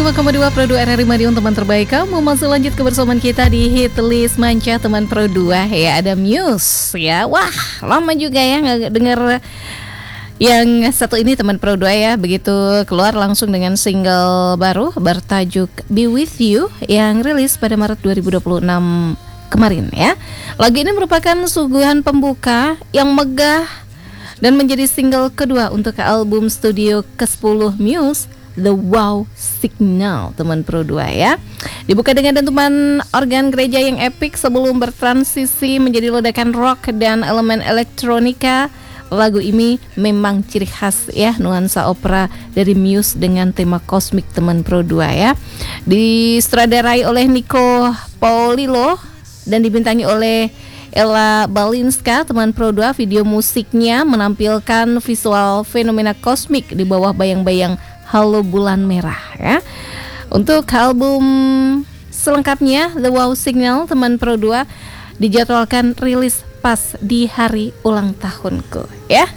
105,2 Pro 2 RRI Madiun, teman terbaik kamu. Masih lanjut kebersamaan kita di Hit List Manca teman Pro 2 ya. Ada Muse ya. Wah, lama juga ya nggak denger yang satu ini teman Pro 2 ya. Begitu keluar langsung dengan single baru bertajuk Be With You yang rilis pada Maret 2026 kemarin ya. Lagu ini merupakan suguhan pembuka yang megah dan menjadi single kedua untuk album studio ke-10 Muse, The Wow Signal, teman Pro 2 ya. Dibuka dengan dentuman organ gereja yang epik sebelum bertransisi menjadi ledakan rock dan elemen elektronika. Lagu ini memang ciri khas ya, nuansa opera dari Muse dengan tema kosmik, teman Pro 2 ya. Disutradarai oleh Nico Paulillo dan dibintangi oleh Ella Balinska, teman Pro 2. Video musiknya menampilkan visual fenomena kosmik di bawah bayang-bayang halo bulan merah ya. Untuk album selengkapnya The Wow Signal, teman Pro 2, dijadwalkan rilis pas di hari ulang tahunku ya.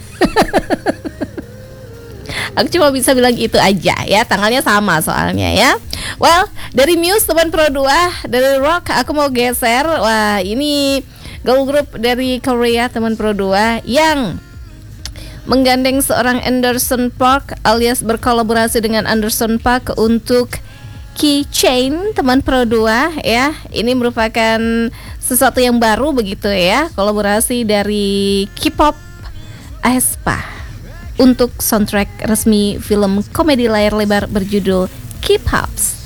Aku cuma bisa bilang itu aja ya, tanggalnya sama soalnya ya. Well, dari Muse teman Pro 2, dari rock aku mau geser. Wah, ini girl group dari Korea teman Pro 2 yang menggandeng seorang Anderson .Paak alias berkolaborasi dengan Anderson .Paak untuk Keychain, teman Pro 2 ya. Ini merupakan sesuatu yang baru begitu ya, kolaborasi dari K-pop aespa untuk soundtrack resmi film komedi layar lebar berjudul K-Pops.